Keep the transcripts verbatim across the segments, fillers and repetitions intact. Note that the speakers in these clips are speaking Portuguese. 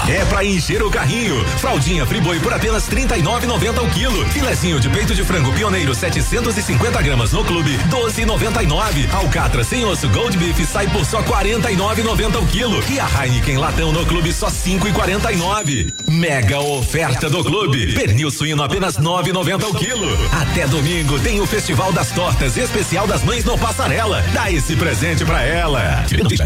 É pra encher o carrinho. Fraldinha Friboi por apenas trinta e nove e noventa o quilo. Filezinho de peito de frango Pioneiro setecentos e cinquenta gramas no clube, doze e noventa e nove. Alcatra sem osso Gold Beef sai por só quarenta e nove e noventa o quilo. E a Heineken latão no clube só cinco e quarenta e nove. Mega oferta do clube. Pernil suíno apenas nove e noventa o quilo. Até domingo tem o Festival das Tortas especial das Mães no Passarela. Dá esse presente pra ela.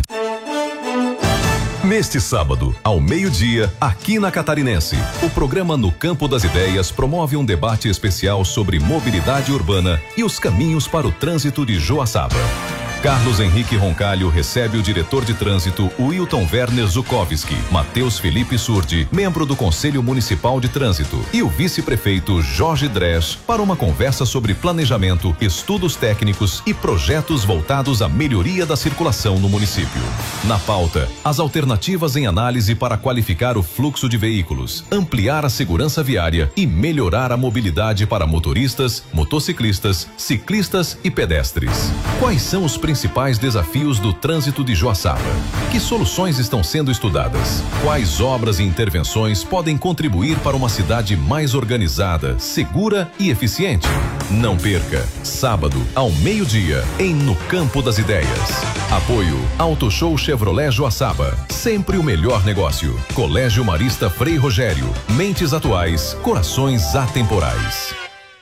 Neste sábado, ao meio-dia, aqui na Catarinense, o programa No Campo das Ideias promove um debate especial sobre mobilidade urbana e os caminhos para o trânsito de Joaçaba. Carlos Henrique Roncalho recebe o diretor de trânsito Wilton Werner Zukovski, Matheus Felipe Surdi, membro do Conselho Municipal de Trânsito, e o vice-prefeito Jorge Dresch para uma conversa sobre planejamento, estudos técnicos e projetos voltados à melhoria da circulação no município. Na pauta, as alternativas em análise para qualificar o fluxo de veículos, ampliar a segurança viária e melhorar a mobilidade para motoristas, motociclistas, ciclistas e pedestres. Quais são os principais desafios do trânsito de Joaçaba? Que soluções estão sendo estudadas? Quais obras e intervenções podem contribuir para uma cidade mais organizada, segura e eficiente? Não perca, sábado, ao meio-dia, em No Campo das Ideias. Apoio Auto Show Chevrolet Joaçaba, sempre o melhor negócio. Colégio Marista Frei Rogério, mentes atuais, corações atemporais.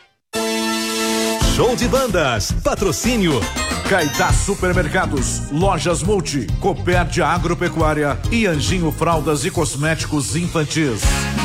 Show de bandas, patrocínio Caetá Supermercados, Lojas Multi, Copérdia Agropecuária e Anjinho Fraldas e Cosméticos Infantis.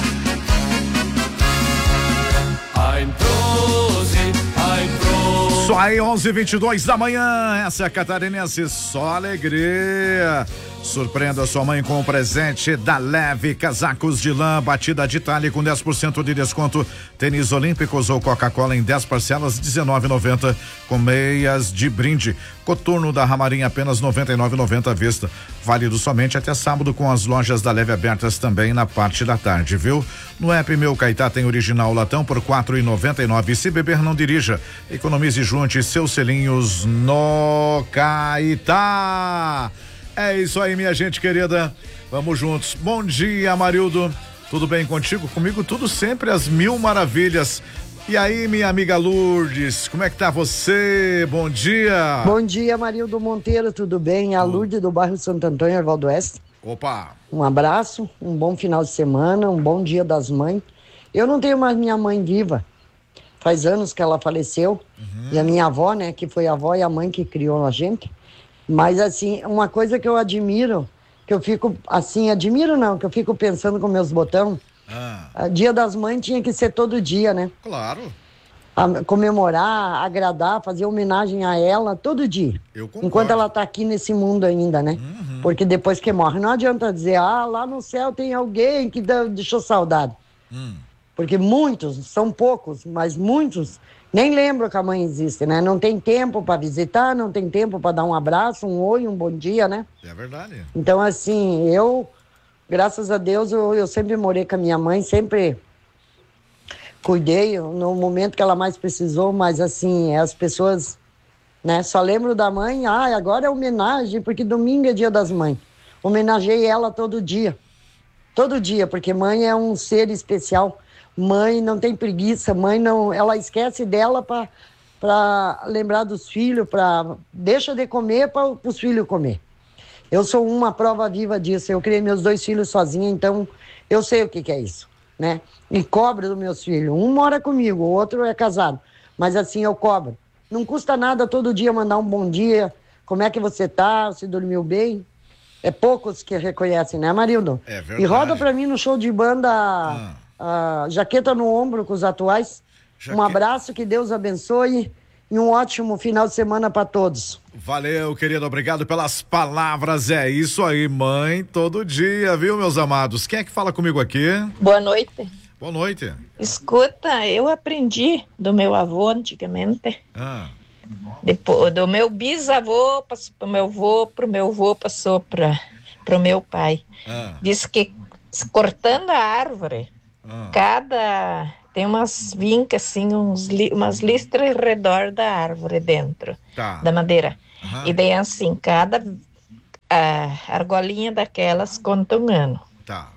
Só aí, onze e vinte e dois da manhã, essa é a Catarinense, só alegria. Surpreenda sua mãe com o presente da Leve, casacos de lã, batida de Itália com dez por cento de desconto, tênis olímpicos ou Coca-Cola em dez parcelas, dezenove e noventa, com meias de brinde. Coturno da Ramarim apenas noventa e nove e noventa à vista. Válido somente até sábado, com as lojas da Leve abertas também na parte da tarde, viu? No app Meu Caetá tem original latão por quatro e noventa e nove. Se beber, não dirija. Economize, junte seus selinhos no Caetá. É isso aí, minha gente querida. Vamos juntos. Bom dia, Amarildo. Tudo bem contigo? Comigo tudo sempre às mil maravilhas. E aí, minha amiga Lourdes, como é que tá você? Bom dia. Bom dia, Marildo Monteiro, tudo bem? A Lourdes do bairro Santo Antônio, Erval do Oeste. Opa. Um abraço, um bom final de semana, um bom dia das mães. Eu não tenho mais minha mãe viva. Faz anos que ela faleceu. Uhum. E a minha avó, né, que foi a avó e a mãe que criou a gente. Mas, assim, uma coisa que eu admiro, que eu fico, assim, admiro não, que eu fico pensando com meus botão, ah. Dia das Mães tinha que ser todo dia, né? Claro. A comemorar, agradar, fazer homenagem a ela todo dia. Eu concordo. Enquanto ela tá aqui nesse mundo ainda, né? Uhum. Porque depois que morre, não adianta dizer, ah, lá no céu tem alguém que deixou saudade. Hum. Porque muitos, são poucos, mas muitos nem lembram que a mãe existe, né? Não tem tempo para visitar, não tem tempo para dar um abraço, um oi, um bom dia, né? É verdade. Então, assim, eu, graças a Deus, eu, eu sempre morei com a minha mãe, sempre cuidei no momento que ela mais precisou, mas, assim, as pessoas, né, só lembram da mãe, ah, agora é homenagem, porque domingo é dia das mães. Homenageei ela todo dia, todo dia, porque mãe é um ser especial. Mãe não tem preguiça, mãe não, ela esquece dela para para lembrar dos filhos, para deixa de comer para os filhos comer. Eu sou uma prova viva disso. Eu criei meus dois filhos sozinha, então eu sei o que, que é isso, né? E cobro dos meus filhos. Um mora comigo, o outro é casado, mas assim eu cobro. Não custa nada todo dia mandar um bom dia. Como é que você tá? Você dormiu bem? É poucos que reconhecem, né, Marildo? É verdade. E roda para mim no show de banda. Ah. Uh, jaqueta no ombro com os atuais. Jaque... Um abraço, que Deus abençoe e um ótimo final de semana para todos. Valeu, querido, obrigado pelas palavras. É isso aí, mãe, todo dia, viu, meus amados? Quem é que fala comigo aqui? Boa noite. Boa noite. Escuta, eu aprendi do meu avô antigamente. Ah. Depois, do meu bisavô passou pro meu avô, pro meu avô passou para pro meu pai. Ah. Diz que cortando a árvore, Ah. cada tem umas vincas assim, uns li, umas listras ao redor da árvore dentro, tá. da madeira. Uhum. E daí assim, cada a argolinha daquelas conta um ano. Tá.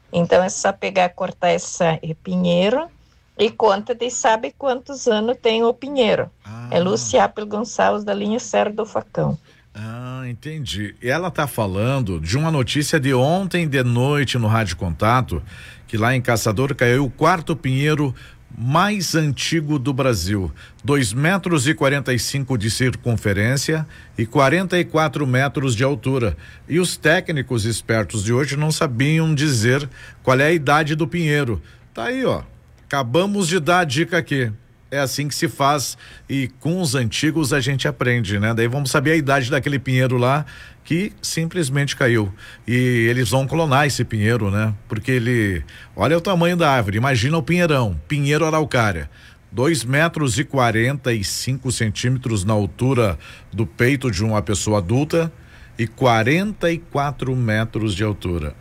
Então é só pegar, cortar essa pinheiro e conta de sabe quantos anos tem o pinheiro. Ah. É Lúcia Apel Gonçalves, da linha Serra do Facão. Ah, entendi. Ela tá falando de uma notícia de ontem de noite no Rádio Contato, que lá em Caçador caiu o quarto pinheiro mais antigo do Brasil, dois metros e quarenta e cinco de circunferência e quarenta e quatro metros de altura. E os técnicos espertos de hoje não sabiam dizer qual é a idade do pinheiro. Tá aí, ó. Acabamos de dar a dica aqui. É assim que se faz e com os antigos a gente aprende, né? Daí vamos saber a idade daquele pinheiro lá que simplesmente caiu. E eles vão clonar esse pinheiro, né? Porque ele, olha o tamanho da árvore, imagina o pinheirão, pinheiro araucária. Dois metros e quarenta e cinco centímetros na altura do peito de uma pessoa adulta e quarenta e quatro metros de altura.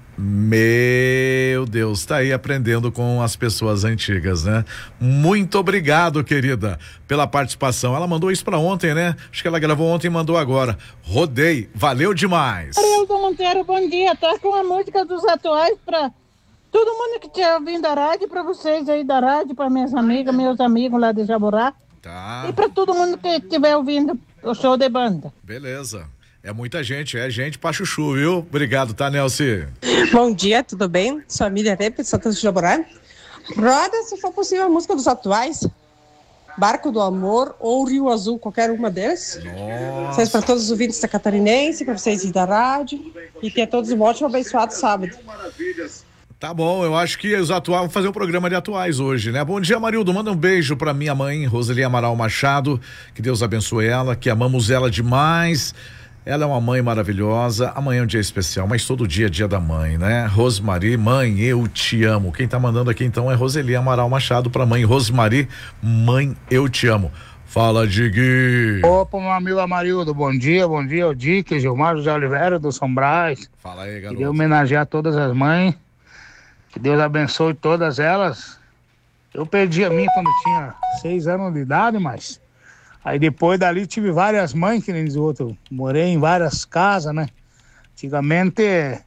Meu Deus, tá aí aprendendo com as pessoas antigas, né? Muito obrigado, querida, pela participação. Ela mandou isso pra ontem, né? Acho que ela gravou ontem e mandou agora. Rodei, valeu demais. Arieldo Monteiro, bom dia. Tá com a música dos atuais pra todo mundo que estiver ouvindo a rádio, pra vocês aí da rádio, pra minhas amigas, meus amigos lá de Jaborá. Tá. E pra todo mundo que estiver ouvindo o show de banda. Beleza. É muita gente, é gente pra chuchu, viu? Obrigado, tá, Nelci? Bom dia, tudo bem? Sou a Miriam Repe, de Santana de Jaborá. Roda, se for possível, a música dos atuais. Barco do Amor ou Rio Azul, qualquer uma delas. Nossa. Vocês para todos os ouvintes da Catarinense, para vocês da rádio. E ter todos um ótimo, abençoado sábado. Tá bom, eu acho que os atuais vão fazer um programa de atuais hoje, né? Bom dia, Marildo, manda um beijo pra minha mãe, Roseli Amaral Machado, que Deus abençoe ela, que amamos ela demais. Ela é uma mãe maravilhosa. Amanhã é um dia especial, mas todo dia é dia da mãe, né? Rosmari, mãe, eu te amo. Quem tá mandando aqui então é Roseli Amaral Machado pra mãe. Rosmari, mãe, eu te amo. Fala, Digui. Opa, meu amigo Amarildo, bom dia, bom dia, o Dick, Gilmar José Oliveira do São Brás. Fala aí, garoto. Queria homenagear todas as mães, que Deus abençoe todas elas. Eu perdi a minha quando tinha seis anos de idade, mas aí depois dali tive várias mães, que nem diz o outro. Morei em várias casas, né? Antigamente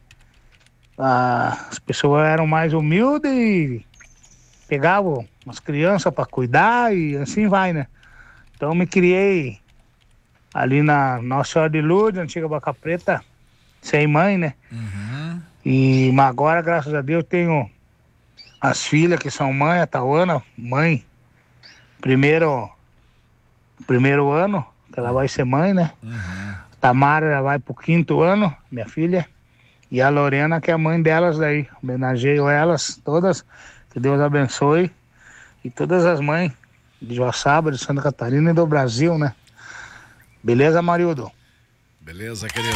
ah, as pessoas eram mais humildes e pegavam as crianças para cuidar e assim vai, né? Então me criei ali na Nossa Senhora de Lourdes, antiga Boca Preta, sem mãe, né? Uhum. E mas agora, graças a Deus, tenho as filhas que são mãe, a Tauana, mãe, primeiro primeiro ano, que ela vai ser mãe, né? Uhum. A Tamara, ela vai pro quinto ano, minha filha, e a Lorena, que é a mãe delas daí. Homenageio elas todas, que Deus abençoe, e todas as mães de Joaçaba, de Santa Catarina e do Brasil, né? Beleza, Marildo? Beleza, querido.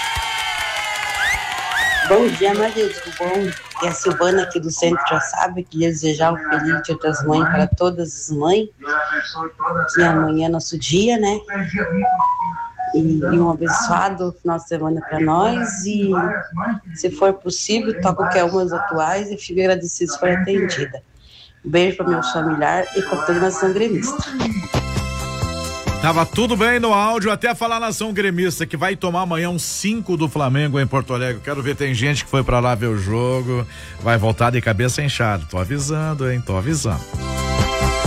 Bom dia, Marildo, tudo bom? É a Silvana aqui do Centro de Joaçaba, queria desejar um feliz Dia das Mães para todas as mães, que amanhã é nosso dia, né? E, e um abençoado final de semana para nós, e se for possível, toca qualquer uma das atuais e fico agradecido por atendida. Um beijo para meus familiares e para toda a nação gremista. Tava tudo bem no áudio, até falar nação gremista, que vai tomar amanhã um cinco do Flamengo em Porto Alegre. Quero ver, tem gente que foi pra lá ver o jogo, vai voltar de cabeça inchada. Tô avisando, hein? Tô avisando.